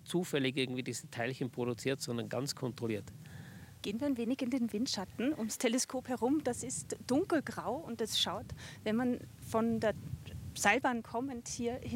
zufällig irgendwie diese Teilchen produziert, sondern ganz kontrolliert. Gehen wir ein wenig in den Windschatten ums Teleskop herum. Das ist dunkelgrau und es schaut, wenn man von der Seilbahn kommend hier